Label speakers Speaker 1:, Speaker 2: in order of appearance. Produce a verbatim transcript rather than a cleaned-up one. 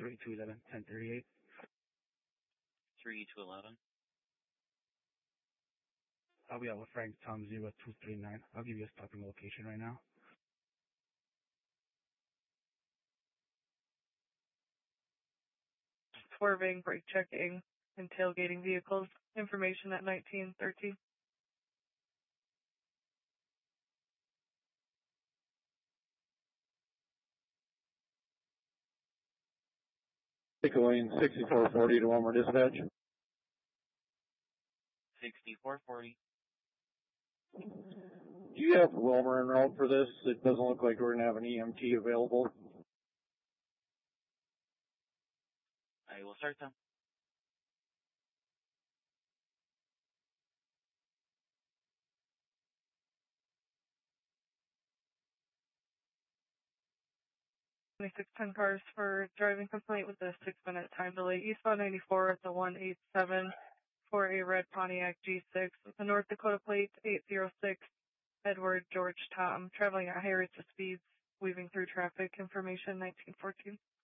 Speaker 1: three two eleven, ten thirty-eight.
Speaker 2: three two eleven.
Speaker 1: I'll be out with Frank Tom zero two three nine. I'll give you a stopping location right now.
Speaker 3: Swerving, brake checking, and tailgating vehicles. Information at nineteen thirteen.
Speaker 4: Lane sixty-four forty to Wilmer Dispatch.
Speaker 2: sixty-four forty.
Speaker 4: Do you have Wilmer en route for this? It doesn't look like we're going to have an E M T available.
Speaker 2: I will start them.
Speaker 3: twenty-six ten cars for driving complaint with a six minute time delay. Eastbound ninety-four at the one eight seven for a red Pontiac G six with a North Dakota plate eight zero six Edward George Tom, traveling at high rates of speeds, weaving through traffic. Information nineteen fourteen.